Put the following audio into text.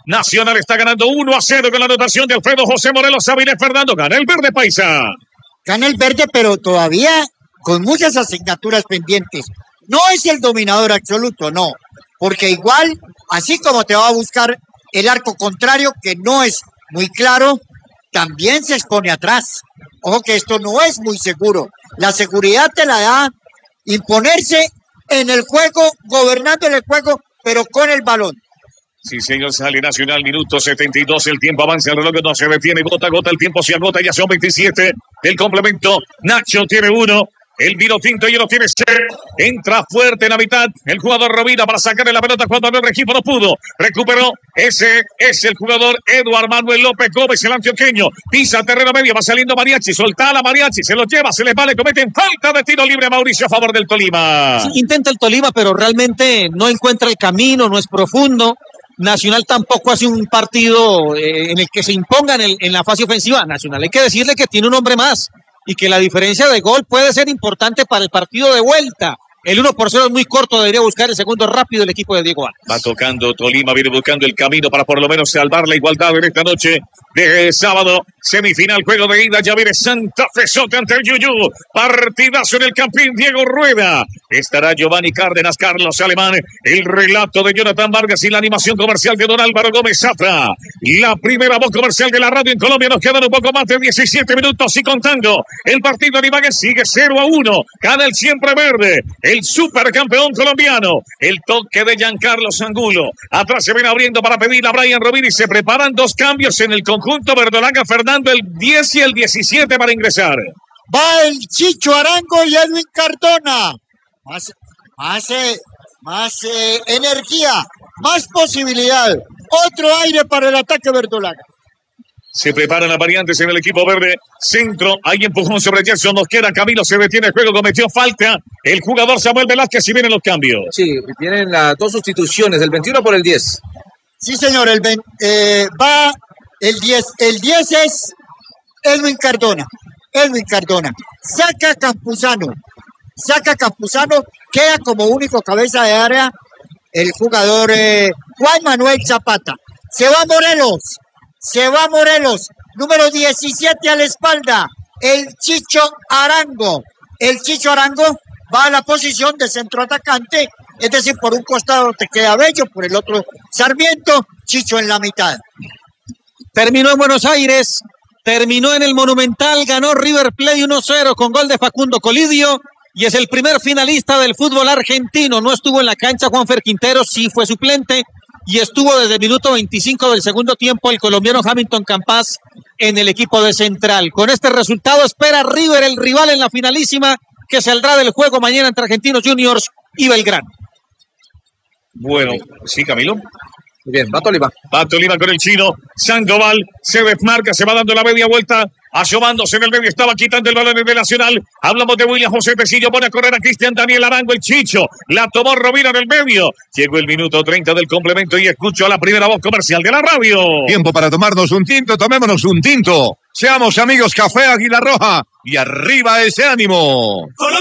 Nacional está ganando 1-0 con la anotación de Alfredo José Morelos Avilés Fernando. Gana el verde, paisa. Gana el verde, pero todavía con muchas asignaturas pendientes. No es el dominador absoluto, no. Porque igual, así como te va a buscar el arco contrario, que no es muy claro, también se expone atrás. Ojo que esto no es muy seguro. La seguridad te la da imponerse en el juego, gobernando el juego, pero con el balón. Sí, señor, sale Nacional, minuto 72, el tiempo avanza, el reloj no se detiene, gota a gota, el tiempo se agota, ya son 27 del complemento. Nacho tiene 1, el vino tinto ya lo tiene 6, entra fuerte en la mitad, el jugador Rovira para sacarle la pelota cuando el equipo no pudo, recuperó, ese es el jugador Eduardo Manuel López Gómez, el antioqueño, pisa terreno medio, va saliendo Mariachi, solta a la Mariachi, se lo lleva, se les vale, cometen falta de tiro libre Mauricio a favor del Tolima. Sí, intenta el Tolima, pero realmente no encuentra el camino, no es profundo. Nacional tampoco hace un partido en el que se imponga en la fase ofensiva. Nacional hay que decirle que tiene un hombre más y que la diferencia de gol puede ser importante para el partido de vuelta. El 1-0 es muy corto, debería buscar el segundo rápido el equipo de Diego Valle. Va tocando Tolima, viene buscando el camino para por lo menos salvar la igualdad en esta noche de sábado. Semifinal, juego de ida, ya viene Santa Fe Sote ante el Yuyu. Partidazo en el Campín, Diego Rueda. Estará Giovanni Cárdenas, Carlos Alemán, el relato de Jonathan Vargas y la animación comercial de Don Álvaro Gómez Zafra. La primera voz comercial de la radio en Colombia. Nos quedan un poco más de 17 minutos y contando. El partido de Ibagué sigue 0-1. Gana el siempre verde, el supercampeón colombiano. El toque de Giancarlo Angulo. Atrás se ven abriendo para pedir a Brian Rovira y se preparan dos cambios en el conjunto verdolaga. Fernando, el 10 y el 17 para ingresar. Va el Chicho Arango y Edwin Cardona. Más energía, más posibilidad. Otro aire para el ataque verdolaga. Se preparan las variantes en el equipo verde. Centro, hay empujón sobre Gerson Mosquera. Camilo se detiene el juego, cometió falta. El jugador Samuel Velázquez y vienen los cambios. Sí, tienen las dos sustituciones, el 21 por el 10. Sí, señor, va el 10. El 10 es Edwin Cardona. Saca Campuzano. Queda como único cabeza de área el jugador Juan Manuel Zapata. Se va Morelos. Número 17 a la espalda. El Chicho Arango va a la posición de centro atacante. Es decir, por un costado te queda Bello, por el otro Sarmiento. Chicho en la mitad. Terminó en Buenos Aires. Terminó en el Monumental, ganó River Plate 1-0 con gol de Facundo Colidio y es el primer finalista del fútbol argentino. No estuvo en la cancha Juanfer Quintero, sí fue suplente y estuvo desde el minuto 25 del segundo tiempo el colombiano Hamilton Campas en el equipo de Central. Con este resultado espera River, el rival en la finalísima, que saldrá del juego mañana entre Argentinos Juniors y Belgrano. Bueno, sí, Camilo. Bien, va Tolima. Va Tolima con el chino. Sandoval se desmarca, se va dando la media vuelta. Asomándose en el medio, estaba quitando el balón de Nacional. Hablamos de William José Tecillo, pone a correr a Cristian Daniel Arango, el Chicho. La tomó Rovira en el medio. Llegó el minuto 30 del complemento y escucho a la primera voz comercial de la radio. Tiempo para tomarnos un tinto, tomémonos un tinto. Seamos amigos, Café Águila Roja. Y arriba ese ánimo.